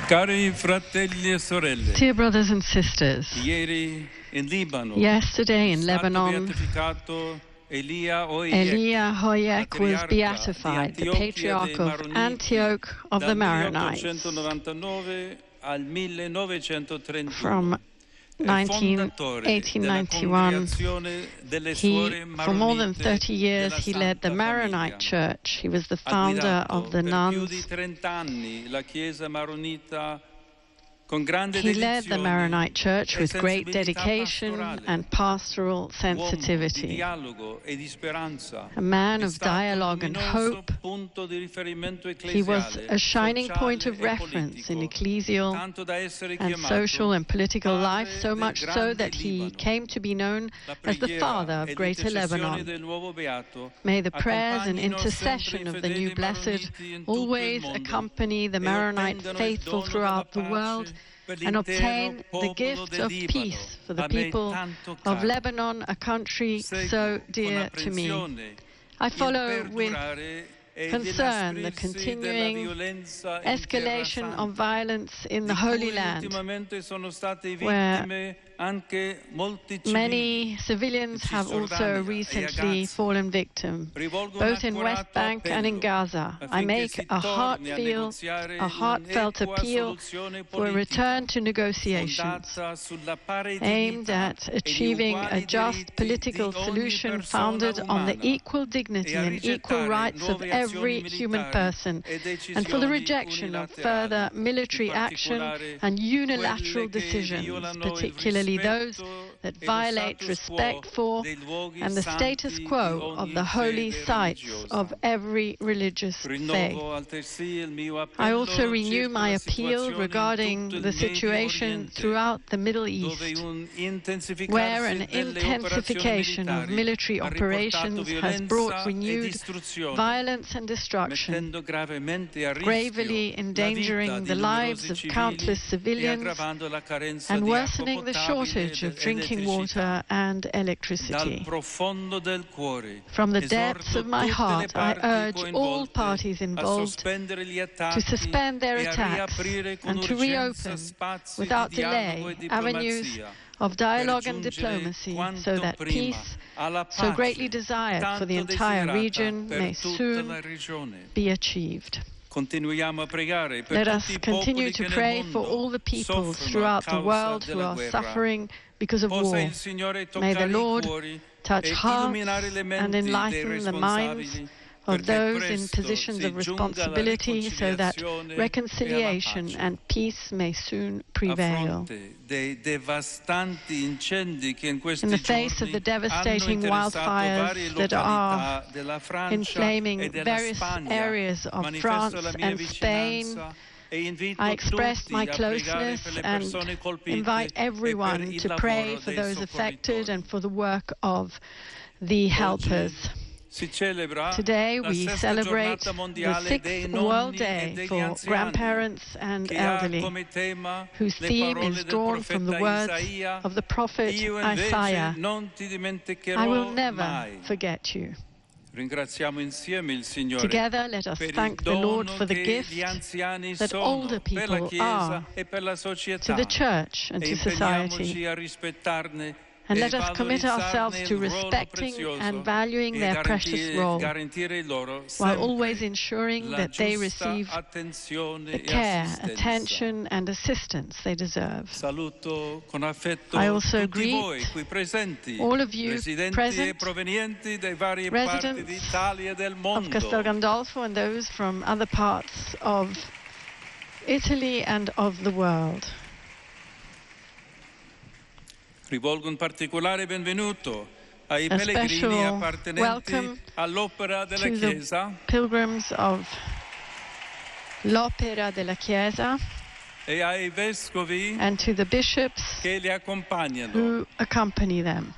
Cari fratelli e sorelle, Dear brothers and sisters, ieri in Libano, yesterday in è stato Lebanon, beatificato Elia Elia Hoyek, Hoyek was patriarca beatified, di the Antiochia patriarch dei of Maroniti, Antioch of the dal Maronites, 1899 al 1931. from È fondatore della 1891. congregazione delle suore For more than maronite 30 years, della he led the Santa Maronite Famiglia. Church. He was the Ha founder guidato of the per più di nuns. 30 anni la Chiesa maronita con grande He led the dedizione Maronite Church e with great sensibilità dedication pastorale. and pastoral Uomo di sensitivity. dialogo e di speranza. A man È of stato un dialogue and luminoso hope. punto di riferimento He was ecclesiale, a shining point sociale of e reference in politico, ecclesial tanto da essere and chiamato social and political life, Padre so del much so Grande that he Libano. came to be known La as the father preghiera of e Greater l'intercessione Lebanon. del nuovo beato May the prayers and accompagnino sempre intercession i of the new fedeli blessed maroniti in tutto il always mondo accompany the e Maronite ottengano il faithful dono throughout the della world pace per and l'intero obtain the popolo gift del of Libano, peace for the a me people tanto of caro. Lebanon, a country so Seguo con dear to me. apprensione I il follow with perdurare e concern the l'inasprirsi della continuing violenza in escalation Terra of Santa, violence in the di Holy cui Land, ultimamente sono state where vittime anche molti civili many civilians in have also Cisgiordania e a recently Gaza. fallen victim, Rivolgo un both in West accorato Bank and in appello Gaza. I affinché make si a torni a negoziare heartfelt un'equa appeal soluzione for a politica return to negotiations fondata sulla pari aimed dignità at e di achieving a uguali just diritti political di ogni solution persona founded on the umana equal e dignity a and equal rigettare rights of nuove every azioni human militari person, e and for the decisioni rejection of further unilaterali, military in action particolare and unilateral quelle che decisions, violano il particularly those rispetto that e lo violate status respect quo for dei luoghi and the status santi di quo of ogni the holy fede sites religiosa. of every religious faith. Rinnovo altresì il mio I also appello renew circa my la appeal situazione in regarding tutto il the Medio situation Oriente, throughout the Middle dove East, un where an intensificarsi delle operazioni intensification of militari military ha riportato operations has brought violenza e renewed distruzione, violence and destruction, mettendo gravemente a gravely rischio la vita endangering di the lives numerosi of civili countless e civilians aggravando la carenza and di acqua worsening the potabile shortage ed of drinking elettricità. water and Dal electricity. profondo del cuore From the depths esorto of my tutte le heart, I parti urge all coinvolte parties a involved sospendere gli to attacchi suspend their e a attacks riaprire con and to urgenza reopen spazi without di dialogo delay e avenues diplomazia of per dialogue and giungere diplomacy so quanto that prima peace, alla so greatly pace desired for the tanto entire desiderata region, per may tutta soon la regione. be achieved. Continuiamo a pregare per Let tutti us i continue popoli to che nel pray for mondo all the peoples soffrono a throughout the causa world who della are guerra. suffering because of Possa war. il Signore May the toccare i Lord cuori touch e hearts illuminare le and menti dei enlighten the minds responsabili of perché those in presto positions si of giunga alla responsibility so that riconciliazione e alla reconciliation pace. and peace may soon A prevail. fronte dei devastanti incendi che in In questi the face of giorni the hanno devastating interessato varie wildfires that are località della Francia inflaming e della various Spagna, areas of manifesto France la mia and Spain, vicinanza e invito I express tutti my a pregare closeness per le and persone colpite invite e per everyone il to pray lavoro for dei those affected soccorritori. and for the work of the helpers. Oggi si celebra Today la we sesta celebrate giornata the mondiale dei 6th nonni World e Day degli for anziani, grandparents and che ha elderly, come tema whose le theme parole is del drawn from the profeta words Isaia: of the prophet io invece Isaiah. non ti I will dimenticherò never mai. forget you. Ringraziamo insieme il Signore Together let us per il thank the Lord dono for the che gift gli anziani that sono older per la people Chiesa are e per la to società, the church and e to society. impegniamoci a rispettarne And e let us commit ourselves valorizzarne to il ruolo respecting prezioso and valuing e their precious role, garantire loro while always sempre ensuring la that they giusta receive attenzione the e care, assistenza. attention, and assistance they deserve. Saluto con affetto I also tutti greet voi qui presenti, all of you residenti e present, provenienti dai varie parti residents d'Italia e del of mondo. Castel Gandolfo and those from other parts of Italy and of the world. Rivolgo un particolare benvenuto ai A pellegrini special appartenenti welcome all'Opera della to Chiesa the pilgrims of l'Opera della Chiesa e ai vescovi and to the bishops che li accompagnano. who accompany them.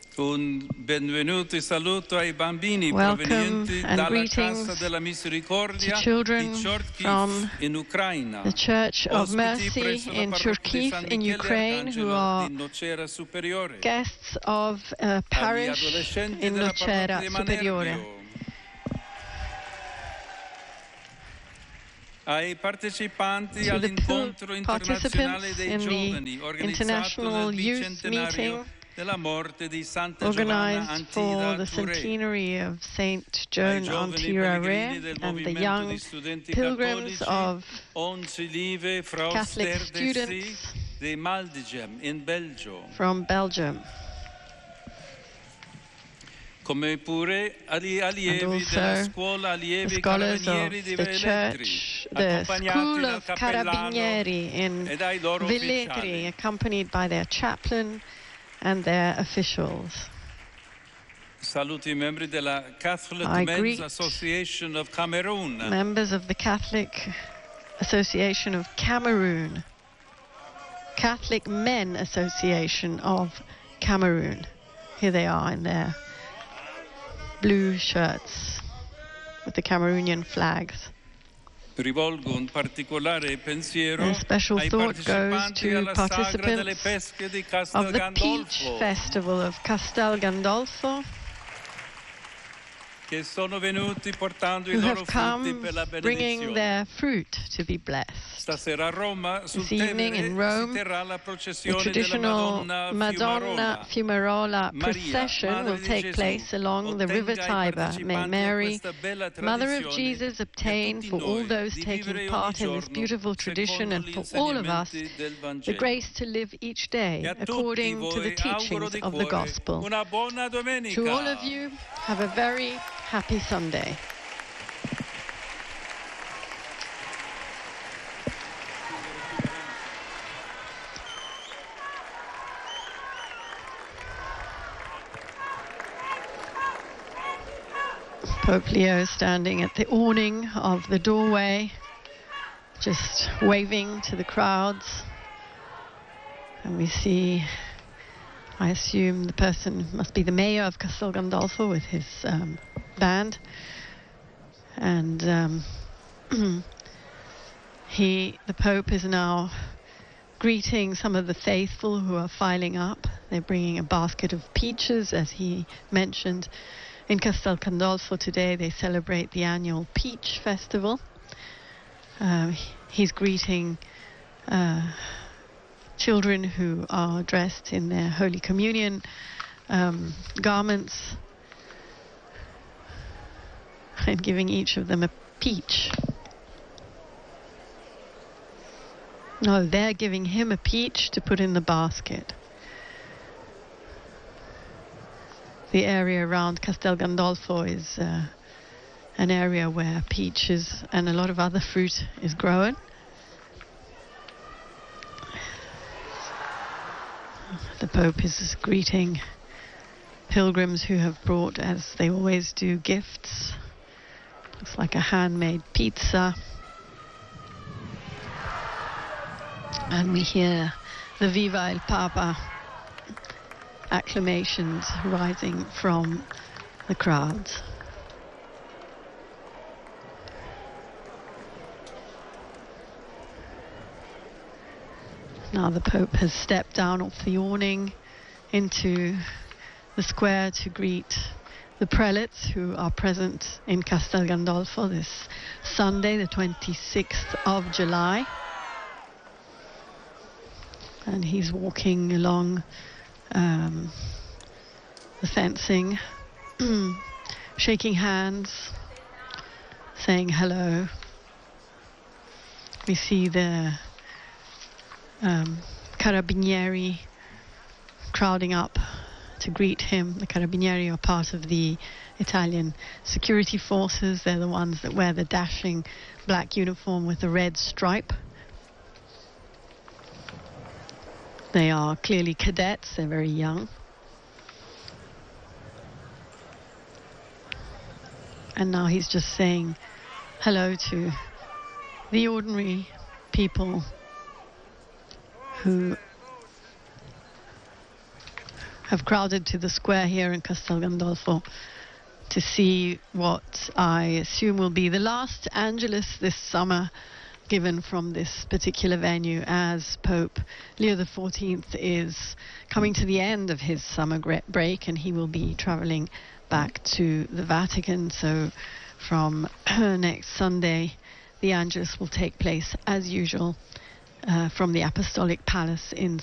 Un benvenuto e saluto ai bambini Welcome provenienti and dalla greetings Casa della Misericordia to children di Chortkiev from in Ucraina. the Church of Ospiti Mercy presso la in parrocchia di Cherkiv San in Michele Ukraine, who Arcangelo are di Nocera Superiore. guests of a Agli parish adolescenti in della parrocchia Nocera di Superiore. Manerbio. Ai partecipanti To the all'incontro internazionale participants dei in giovani the organizzato International nel Youth bicentenario Meeting della morte di Santa Giovanna organized for Antida the Touré. centenary of Saint Ai Joan giovani Antira pellegrini del and the movimento young di studenti pilgrims cattolici of Onze Lieve Catholic Frausterdesi students di Maldegem in Belgio, from Belgium, come pure agli and allievi della also scuola the allievi scholars of carabinieri di the Velletri, church, the accompagnati school dal of cappellano Carabinieri in e dai loro Velletri, ufficiali. accompanied by their chaplain and their officials. Saluto i membri della Catholic I Men's greet Association of Cameroon. members of the Catholic Association of Cameroon, Catholic Men Association of Cameroon. Here they are in their blue shirts with the Cameroonian flags. Rivolgo un particolare pensiero A special ai thought goes partecipanti to alla sagra delle participants pesche di of the Peach Castel Gandolfo, Festival of Castel Gandolfo, che sono venuti portando i who loro have frutti come per la bringing benedizione. their fruit to be blessed. Stasera a Roma, sul This evening Tevere, in Rome, si terrà la the processione della traditional Madonna Madonna Fiumarola. Fumarola procession will take place along the River Tiber. May Mary, Mother of Jesus, obtain for all those taking part in this beautiful tradition and for all of us the grace to live each day according to the teachings of the Gospel. Una buona domenica. To all of you, have a very happy Sunday. Pope Leo standing at the awning of the doorway, just waving to the crowds. And we see, I assume the person must be the mayor of Castel Gandolfo with his band. And the Pope is now greeting some of the faithful who are filing up. They're bringing a basket of peaches, as he mentioned. In Castel Gandolfo today, they celebrate the annual Peach Festival. He's greeting children who are dressed in their Holy Communion garments and giving each of them a peach. No, they're giving him a peach to put in the basket. The area around Castel Gandolfo is an area where peaches and a lot of other fruit is grown. The Pope is greeting pilgrims who have brought, as they always do, gifts. Looks like a handmade pizza. And we hear the Viva il Papa acclamations rising from the crowds. Now the Pope has stepped down off the awning into the square to greet the prelates who are present in Castel Gandolfo this Sunday, the 26th of July. And he's walking along the fencing, shaking hands, saying hello. We see the Carabinieri crowding up to greet him. The Carabinieri are part of the Italian security forces. They're the ones that wear the dashing black uniform with the red stripe. They are clearly cadets. They're very young. And now he's just saying hello to the ordinary people who have crowded to the square here in Castel Gandolfo to see what I assume will be the last Angelus this summer given from this particular venue, as Pope Leo XIV is coming to the end of his summer break, and he will be traveling back to the Vatican. So from next Sunday, the Angelus will take place as usual from the Apostolic Palace in